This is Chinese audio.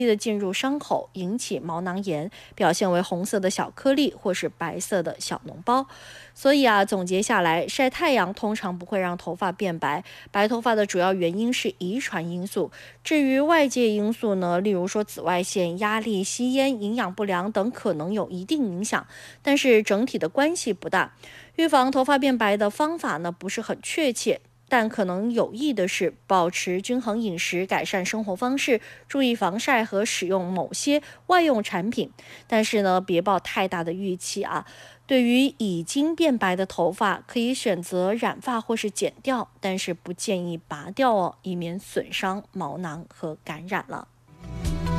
的进入伤口，引起毛囊炎，表现为红色的小颗粒或是白色的小脓包。所以总结下来，晒太阳通常不会让头发变白，白头发的主要原因是遗传因素。至于外界因素呢，例如说紫外线、压力、吸烟、营养不良等，可能有一定影响，但是整体的关系不大。预防头发变白的方法呢，不是很确切。但可能有益的是，保持均衡饮食，改善生活方式，注意防晒和使用某些外用产品。但是呢，别抱太大的预期对于已经变白的头发，可以选择染发或是剪掉，但是不建议拔掉以免损伤毛囊和感染了。